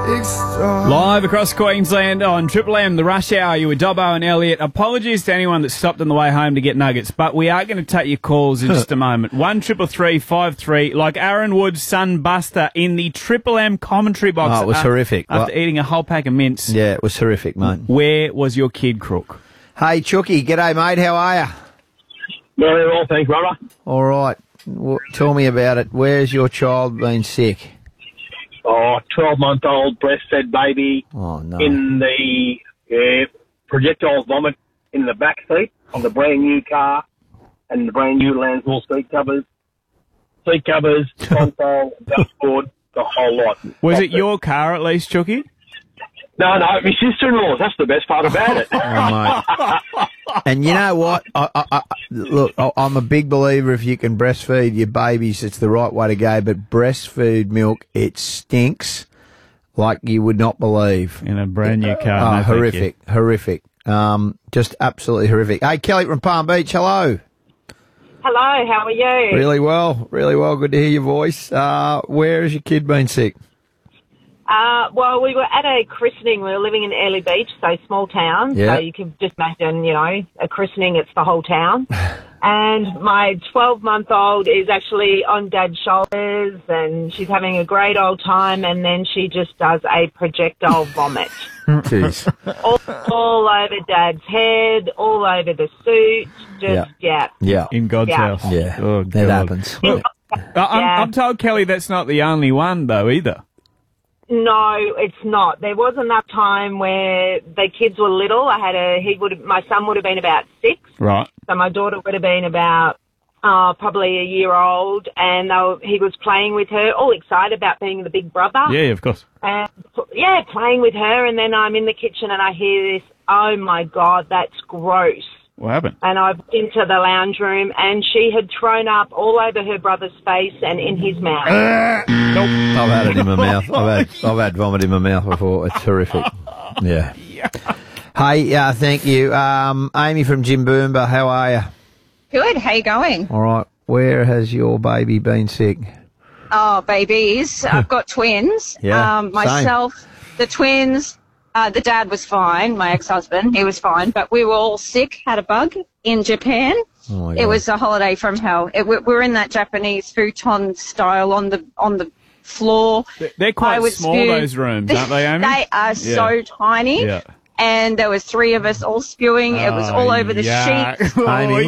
Live across Queensland on Triple M, the Rush Hour. You were Dobbo and Elliot. Apologies to anyone that stopped on the way home to get nuggets, but we are going to take your calls in just a moment. 133353, like Aaron Wood's son Buster in the Triple M commentary box. Oh, it was horrific. After eating a whole pack of mints. Yeah, it was horrific, mate. Where was your kid, Crook? Hey, Chooky. G'day, mate. How are you? Very well, thanks, brother. All right. Tell me about it. Where's your child been sick? 12-month-old breastfed baby in the projectile vomit in the back seat of the brand new car and the brand new Lansdale seat covers, console, dashboard, the whole lot. Was it your car at least, Chooky? No, my sister-in-law's. That's the best part about it. Mate. And you know what? Look, I'm a big believer if you can breastfeed your babies, it's the right way to go. But breastfeed milk, it stinks like you would not believe. In a brand new car. Horrific. Just absolutely horrific. Hey, Kelly from Palm Beach, hello. Hello, how are you? Really well. Good to hear your voice. Where has your kid been sick? Well, we were at a christening. We were living in Airlie Beach, so small town. Yeah. So you can just imagine, a christening, it's the whole town. And my 12-month-old is actually on Dad's shoulders, and she's having a great old time, and then she just does a projectile vomit. Jeez. all over Dad's head, all over the suit, Yeah. In God's house. Yeah. Oh, that happens. I'm told, Kelly, that's not the only one, though, either. No, it's not. There was enough time where the kids were little. My son would have been about 6. Right. So my daughter would have been about probably a year old, and he was playing with her, all excited about being the big brother. Yeah, of course. And playing with her, and then I'm in the kitchen and I hear this, oh my God, that's gross. What happened? And I've been to the lounge room, and she had thrown up all over her brother's face and in his mouth. Nope. I've had it in my mouth. I've had vomit in my mouth before. It's horrific. Yeah. Hey, thank you. Amy from Jimboomba, how are you? Good. How you going? All right. Where has your baby been sick? Oh, babies. I've got twins. Yeah, myself, the twins. The dad was fine, my ex-husband. He was fine. But we were all sick, had a bug in Japan. Oh, it was a holiday from hell. We were in that Japanese futon style on the floor. They're quite small, those rooms, aren't they, Amy? They are so tiny. Yeah. And there was 3 of us all spewing. It was all over the sheets.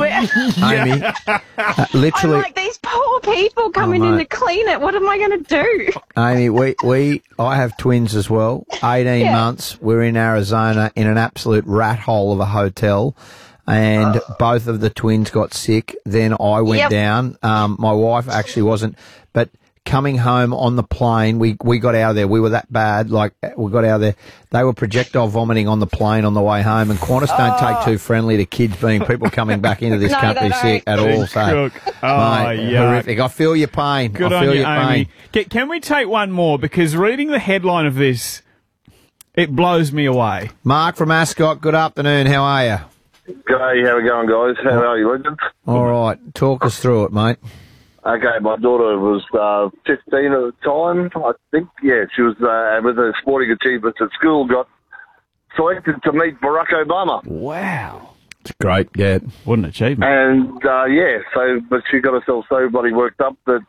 Amy, literally. I'm like, these poor people coming in to clean it. What am I going to do? Amy, I have twins as well. 18 months. We're in Arizona in an absolute rat hole of a hotel. And both of the twins got sick. Then I went down. My wife actually wasn't. But coming home on the plane, we got out of there. We were that bad. Like, we got out of there. They were projectile vomiting on the plane on the way home. And Qantas don't take too friendly to kids being people coming back into this country sick at all. So, horrific. I feel your pain. Good on you, Amy. Can we take one more? Because reading the headline of this, it blows me away. Mark from Ascot, good afternoon. How are you? G'day, how we going, guys? How are you, legends? All right. Talk us through it, mate. Okay, my daughter was 15 at the time, I think. Yeah, she was with her sporting achievements at school, got selected to meet Barack Obama. Wow. It's great, yeah. What an achievement. And, but she got herself so bloody worked up that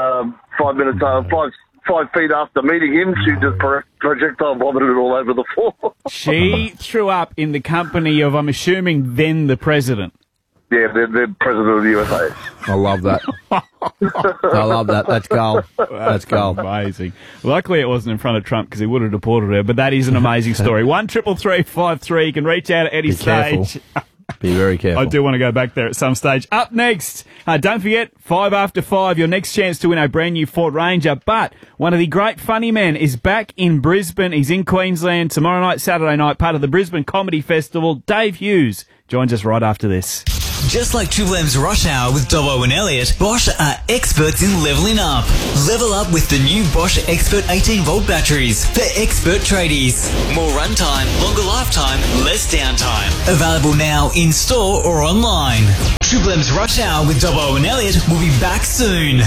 5 feet after meeting him, she just projectile vomited all over the floor. She threw up in the company of, I'm assuming, then the president. Yeah, the president of the USA. I love that. I love that. That's gold. That's gold. Amazing. Luckily, it wasn't in front of Trump because he would have deported her, but that is an amazing story. 133353. You can reach out at any stage. Be very careful. I do want to go back there at some stage. Up next, don't forget, 5 after 5, your next chance to win a brand new Ford Ranger. But one of the great funny men is back in Brisbane. He's in Queensland tomorrow night, Saturday night, part of the Brisbane Comedy Festival. Dave Hughes joins us right after this. Just like Triple M's Rush Hour with Dobbo and Elliot, Bosch are experts in leveling up. Level up with the new Bosch Expert 18-volt batteries for expert tradies. More runtime, longer lifetime, less downtime. Available now in store or online. Triple M's Rush Hour with Dobbo and Elliot will be back soon.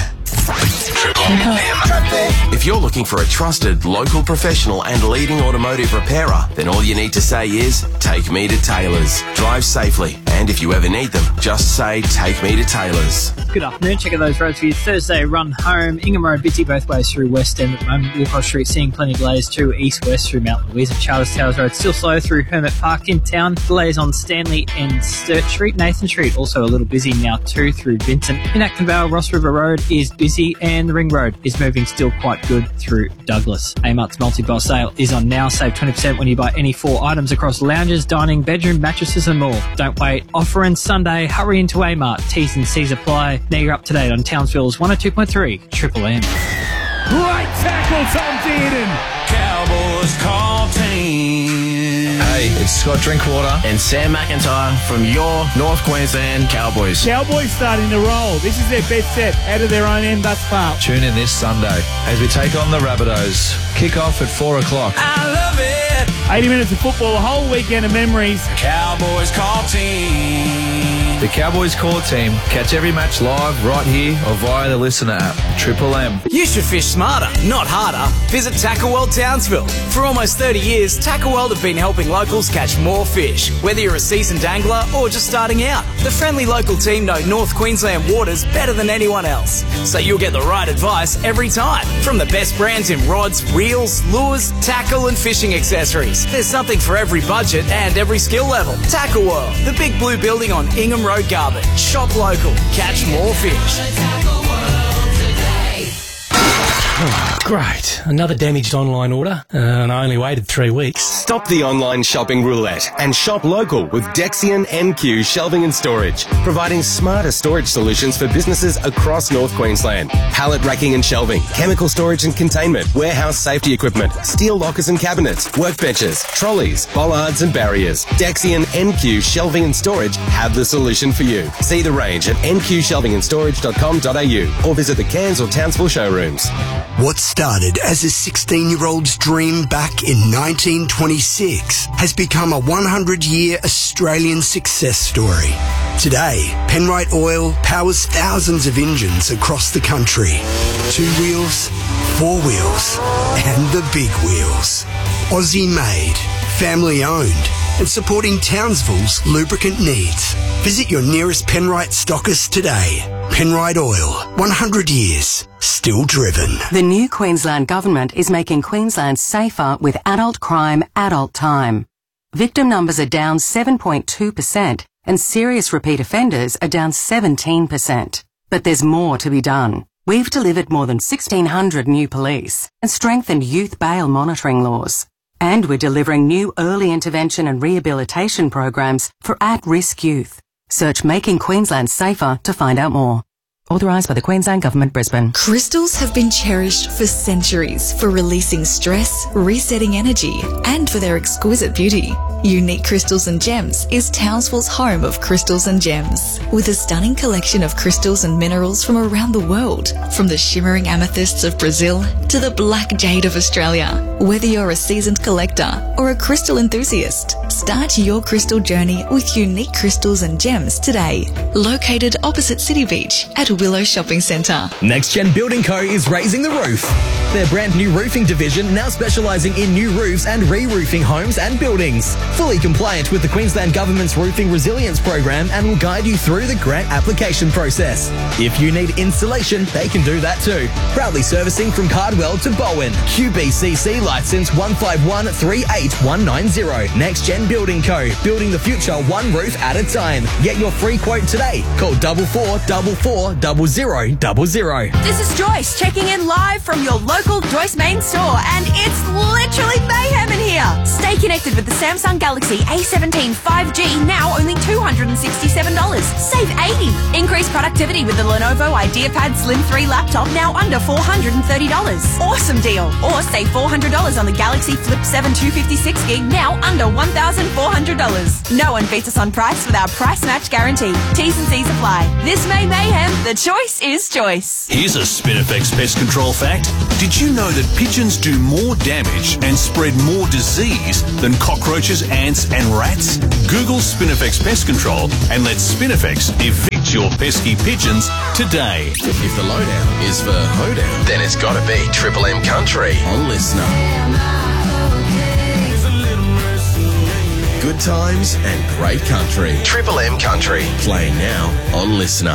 Triple M. If you're looking for a trusted local professional and leading automotive repairer, then all you need to say is, take me to Taylor's. Drive safely, and if you ever need them, just say, take me to Taylor's. Good afternoon. Check out those roads for your Thursday run home. Ingham Road busy both ways through West End at the moment. Wilcox Street seeing plenty of delays to east-west through Mount Louise and Charles Towers Road. Still slow through Hermit Park in town. Delays on Stanley and Sturt Street. Nathan Street also a little busy now too through Vincent. In Acton Vale, Ross River Road is busy and the Ring Road is moving still quite good through Douglas. Amart's multi-boss sale is on now. Save 20% when you buy any 4 items across lounges, dining, bedroom, mattresses and more. Don't wait. Offer ends Sunday. Hurry into Amart. T's and C's apply. Now you're up to date on Townsville's 102.3 Triple M. Great tackle, Tom Dearden. Cowboys call team. Hey, it's Scott Drinkwater and Sam McIntyre from your North Queensland Cowboys. Cowboys starting to roll. This is their best set out of their own end thus far. Tune in this Sunday as we take on the Rabbitohs. Kick off at 4 o'clock. I love it. 80 minutes of football, a whole weekend of memories. Cowboys call team. The Cowboys Core Team. Catch every match live right here or via the Listener app. Triple M. You should fish smarter, not harder. Visit Tackle World Townsville. For almost 30 years, Tackle World have been helping locals catch more fish. Whether you're a seasoned angler or just starting out, the friendly local team know North Queensland waters better than anyone else. So you'll get the right advice every time. From the best brands in rods, reels, lures, tackle and fishing accessories. There's something for every budget and every skill level. Tackle World, the big blue building on Ingham Road, Garbutt. Shop local. Catch more fish. Oh, great. Another damaged online order, and I only waited 3 weeks. Stop the online shopping roulette and shop local with Dexian NQ Shelving and Storage, providing smarter storage solutions for businesses across North Queensland. Pallet racking and shelving, chemical storage and containment, warehouse safety equipment, steel lockers and cabinets, workbenches, trolleys, bollards and barriers. Dexian NQ Shelving and Storage have the solution for you. See the range at nqshelvingandstorage.com.au or visit the Cairns or Townsville showrooms. What started as a 16-year-old's dream back in 1926 has become a 100-year Australian success story. Today, Penrite Oil powers thousands of engines across the country. 2 wheels, 4 wheels, and the big wheels. Aussie-made, family-owned, and supporting Townsville's lubricant needs. Visit your nearest Penrite stockist today. Penrite Oil, 100 years, still driven. The new Queensland Government is making Queensland safer with adult crime, adult time. Victim numbers are down 7.2% and serious repeat offenders are down 17%. But there's more to be done. We've delivered more than 1,600 new police and strengthened youth bail monitoring laws. And we're delivering new early intervention and rehabilitation programs for at-risk youth. Search Making Queensland Safer to find out more. Authorised by the Queensland Government, Brisbane. Crystals have been cherished for centuries for releasing stress, resetting energy, and for their exquisite beauty. Unique Crystals and Gems is Townsville's home of crystals and gems, with a stunning collection of crystals and minerals from around the world, from the shimmering amethysts of Brazil to the black jade of Australia. Whether you're a seasoned collector or a crystal enthusiast, start your crystal journey with Unique Crystals and Gems today. Located opposite City Beach at Willow Shopping Centre. Next Gen Building Co. is raising the roof. Their brand new roofing division now specialising in new roofs and re-roofing homes and buildings. Fully compliant with the Queensland Government's Roofing Resilience Program and will guide you through the grant application process. If you need installation, they can do that too. Proudly servicing from Cardwell to Bowen. QBCC licence 151389190. Next Gen Building Co. Building the future one roof at a time. Get your free quote today. Call 44440000. This is Joyce checking in live from your local Joyce Main store, and it's literally mayhem in here. Stay connected with the Samsung Galaxy A17 5G, now only $267. Save $80. Increase productivity with the Lenovo IdeaPad Slim 3 laptop, now under $430. Awesome deal. Or save $400 on the Galaxy Flip 7 256GB, now under $1,400. No one beats us on price with our price match guarantee. T's and C's apply. This May mayhem, the choice is choice. Here's a Spinifex pest control fact. Did you know that pigeons do more damage and spread more disease than cockroaches, ants and rats? Google Spinifex pest control and let Spinifex evict Catch your pesky pigeons today. If the lowdown is for hoedown, then it's got to be Triple M Country on Listener. Good times and great country. Triple M Country, playing now on Listener.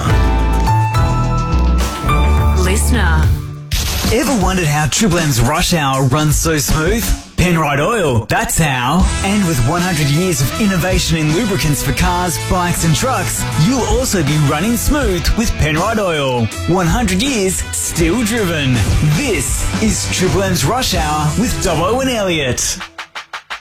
Listener. Ever wondered how Triple M's rush hour runs so smooth? Penrite Oil, that's how. And with 100 years of innovation in lubricants for cars, bikes and trucks, you'll also be running smooth with Penrite Oil. 100 years, still driven. This is Triple M's Rush Hour with Dobbo and Elliot.